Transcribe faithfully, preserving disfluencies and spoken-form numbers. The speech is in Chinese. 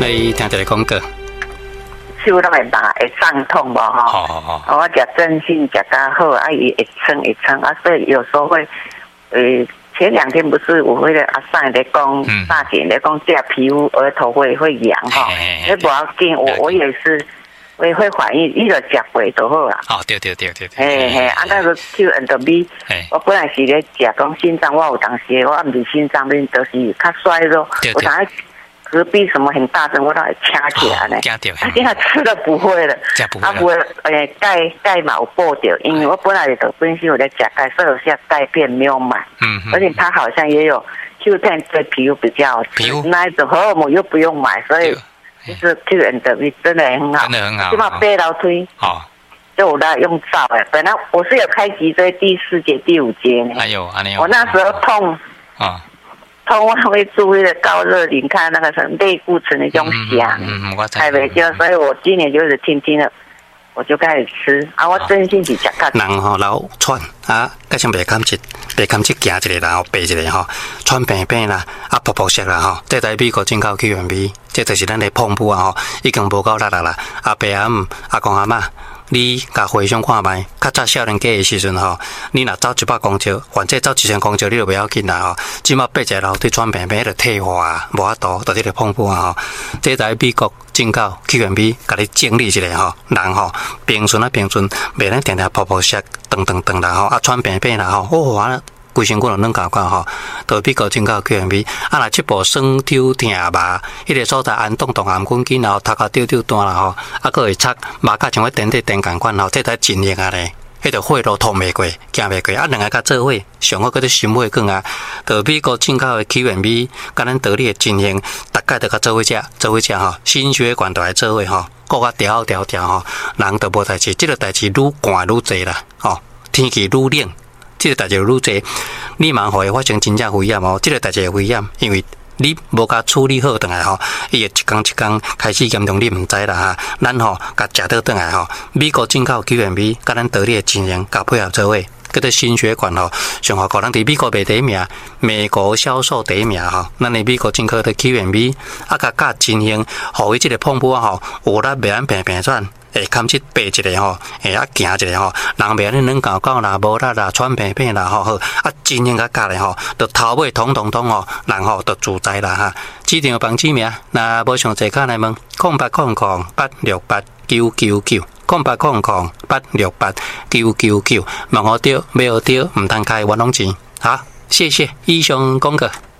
来听一个广告。 手那会麻，会胀痛无吼？ 好好好。 我食真心食较好，啊伊会撑会撑啊，所以有时候会，呃，前两天不是我会的阿上在讲，大姐在讲这皮肤额头会会痒哈，那不要紧，我我也是。我也会反应，伊就食过就好啦。 哦，对对对对对。 嘿嘿，啊，那个去 N W， 我本来是咧食讲心脏，我有当时我唔是心脏病，就是较衰咯。我当隔壁什么很大声，我都会掐起来呢。 惊到。 啊，现在吃了不会了。啊，不会，诶，钙钙嘛有补掉，因为我本来就本身有在食钙，所以有些钙片没有买。嗯嗯。而且它好像也有 Q 十对皮肤比较好，皮肤那一种荷尔蒙又不用买，所以。就是 Q N W 真的很好， 真的很好。 起码背楼推，好，就我在用照哎。本来我是有开脊椎第四节、第五节呢。 哎呦， 我那时候痛啊，痛我会注意的高热磷，看那个什么类固醇的种香，嗯嗯，我才没就，所以我今年就是听听了。我就开始吃啊！我真心是食较。 人吼老喘啊，加上白坎节，白坎节行一个，然后背一个吼，喘病病啦，啊噗噗色啦吼，这在美国进口 Q M B， 这就是咱的碰布啊吼，已经无够力啦啦。阿伯阿姆、阿公阿嬷，你甲回想看觅，较早少年家的时阵吼，你若走一百公尺，反正走一千公尺你就不要紧啦吼。即马爬一个楼梯喘病病就退化，无法度，就这个碰布啊吼，这在美国。进口 Q M B， 甲你整理一下吼，人吼平顺啊平顺，袂咱定定噗噗色、长长长啦吼，啊喘病病啦吼，哦啊，规身躯就软搞搞吼，都美国进口 Q M B， 啊若即部酸抽疼麻，迄个所在按动动含困紧，然后头壳丢丢单啦吼，啊佫会擦麻甲像个电电电共款吼，这才真力啊咧。迄个血路通袂过，行袂过，啊，两个甲做伙，上好搁啲心血管啊，就美国进口的 Q M B， 甲咱得力的情形，大概都甲做伙食，做伙食吼，心血管都来做伙吼，各甲调调调吼，人都无代志，即个代志愈寒愈济啦，吼，天气愈冷，即个代志愈济，你嘛互伊发生真正危险哦，即个代志会危险，因为。你无甲处理好，转来吼，伊会一工一工开始严重，你毋知啦哈。咱吼甲食倒转来吼，美国进口 Q M B， 甲咱得力的经验，甲配合做伙，叫做心血管吼，上好个人伫美国卖第一名，美国销售第一名吼。咱的美国进口的 Q M B， 啊甲甲经验，互伊即个碰布啊吼，有力袂安平平转。会坎起爬一个吼，会啊行一个吼，人袂安尼软搞搞啦，无力啦，喘病病啦吼，好啊，真正甲教咧吼，就头尾统统统吼，人吼就自在啦哈。指定帮指名，那无上济卡来问，空八空空八六八九九九，空八空空八六八九九九，问我对，没有对，唔通开冤枉钱。好，谢谢以上讲过。